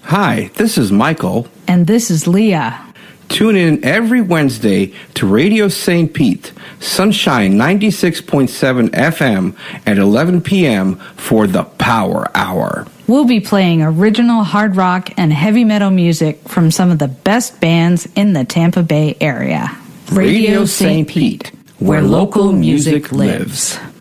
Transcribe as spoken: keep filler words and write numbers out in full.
Hi, this is Michael. And this is Leah. Tune in every Wednesday to Radio Saint Pete, Sunshine ninety-six point seven F M at eleven p.m. for the Power Hour. We'll be playing original hard rock and heavy metal music from some of the best bands in the Tampa Bay area. Radio Saint Pete, where local music lives.